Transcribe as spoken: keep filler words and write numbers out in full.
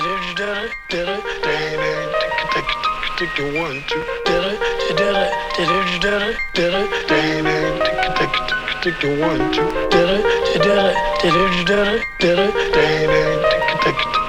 One, two, did it, did it, did it, did it, did it, dang, dang, tick, tick, tick, tick, one, two, did it, did it, did it, did it, did it, dang, dang.